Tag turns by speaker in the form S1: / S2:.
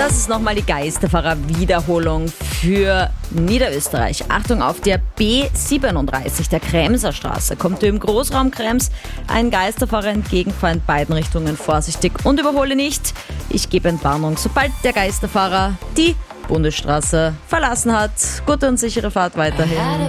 S1: Das ist nochmal die Geisterfahrer-Wiederholung für Niederösterreich. Achtung, auf der B37, der Kremser Straße, kommt im Großraum Krems ein Geisterfahrer entgegen, fahr in beiden Richtungen vorsichtig und überhole nicht. Ich gebe Entwarnung, sobald der Geisterfahrer die Bundesstraße verlassen hat. Gute und sichere Fahrt weiterhin.